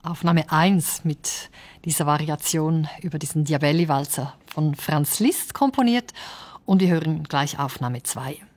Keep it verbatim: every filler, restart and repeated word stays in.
Aufnahme eins mit dieser Variation über diesen Diabelli-Walzer von Franz Liszt komponiert. Und wir hören gleich Aufnahme zwei.